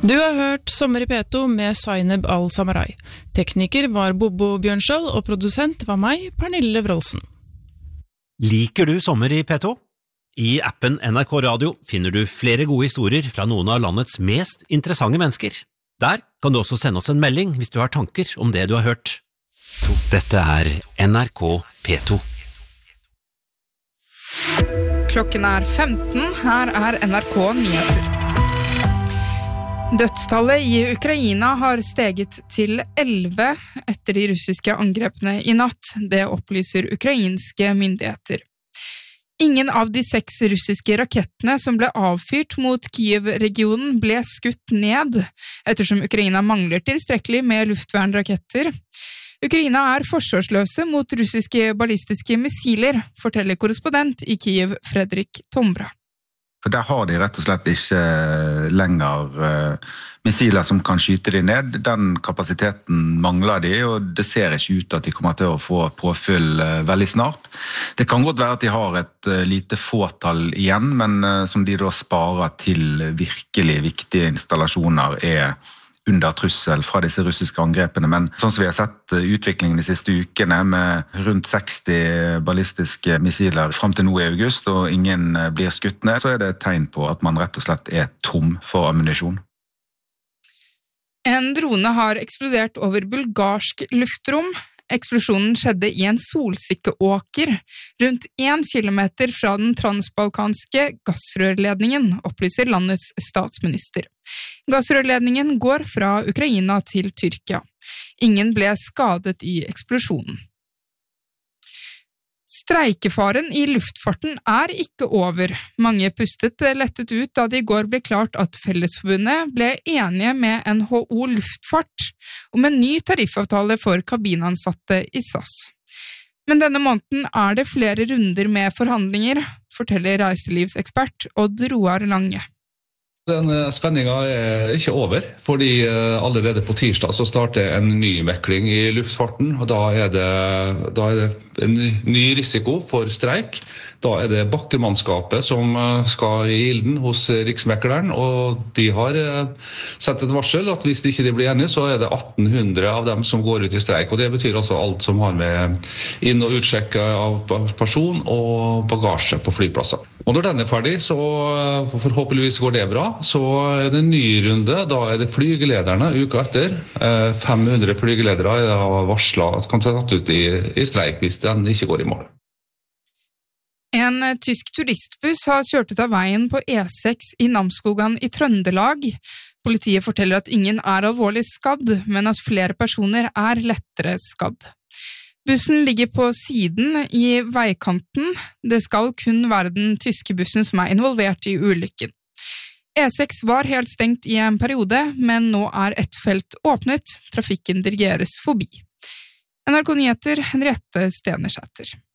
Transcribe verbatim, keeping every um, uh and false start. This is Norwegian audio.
Du har hørt Sommer i P to med Zainab Al-Samarai. Tekniker var Bobo Bjørnskjold, og produsent var meg, Pernille Wroldsen. Liker du Sommer i P to? I appen N R K Radio finner du flere gode historier fra noen av landets mest interessante mennesker. Der kan du også sende oss en melding hvis du har tanker om det du har hørt. Dette er N R K P to. Klokken er femten, her er N R K Nyheter. Dødstallet i Ukraina har steget til elleve etter de russiske angrepene i natt, det opplyser ukrainske myndigheter. Ingen av de seks russiske rakettene som ble avfyrt mot Kiev-regionen ble skutt ned, ettersom Ukraina mangler tilstrekkelig med luftvernraketter. Ukraina er forsvarsløse mot russiske ballistiske missiler, forteller korrespondent i Kiev Fredrik Tombra. For der har de rett og slett ikke lenger uh, missiler som kan skyte de ned. Den kapasiteten mangler de, og det ser ikke ut at de kommer til å få påfyll uh, veldig snart. Det kan godt være at de har et uh, lite fåtall igjen, men uh, som de da sparer til virkelig viktige installasjoner er under trussel fra disse russiske angrepene. Men sånn som vi har sett utviklingen de siste ukene med rundt seksti ballistiske missiler frem til nå i august, og ingen blir skutt ned, så er det et tegn på at man rett og slett er tom for ammunisjon. En drone har eksplodert over bulgarsk luftrom. Eksplosjonen skjedde i en solsikkeåker, rundt en kilometer fra den transbalkanske gassrørledningen, opplyser landets statsminister. Gassrørledningen går fra Ukraina til Tyrkia. Ingen ble skadet i eksplosjonen. Streikefaren i luftfarten er ikke over. Mange pustet lettet ut da det i går ble klart at Fellesforbundet ble enige med N H O Luftfart om en ny tariffavtale for kabinansatte i S A S. Men denne måneden er det flere runder med forhandlinger, forteller reiselivsekspert Odd Roar Lange. Den spenningen er ikke over, fordi allerede på tirsdag så starter en ny mekling i luftfarten, og da er det, da er det en ny risiko for streik. Da er det bakkemannskapet som skal i ilden hos riksmekleren, og de har sendt et varsel at hvis de ikke blir enige, så er det atten hundre av dem som går ut i streik, og det betyr altså alt som har med inn- og utsjekk av person og bagasje på flyplasser. Og når den er ferdig, så forhåpentligvis går det bra, så er det en ny runde, da er det flygelederne uka etter. fem hundre flygeledere er varslet at kan ta tatt ut i, i streik hvis den ikke går i mål. En tysk turistbuss har kjørt ut av veien på E seks i Namsskogan i Trøndelag. Politiet forteller at ingen er alvorlig skadd, men at flere personer er lettere skadd. Bussen ligger på siden i veikanten. Det skal kun være den tyske bussen som er involvert i ulykken. E seks var helt stengt i en periode, men nå er ett felt åpnet. Trafikken dirigeres forbi. N R K Nyheter, Henriette Stenersæter.